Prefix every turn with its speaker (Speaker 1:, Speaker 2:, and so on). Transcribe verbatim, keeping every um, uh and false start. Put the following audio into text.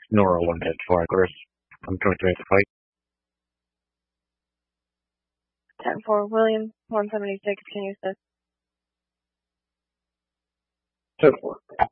Speaker 1: Nora one head four, Chris. I'm twenty-three at the fight.
Speaker 2: ten four, William, one seventy-six, can you assist?
Speaker 1: ten four.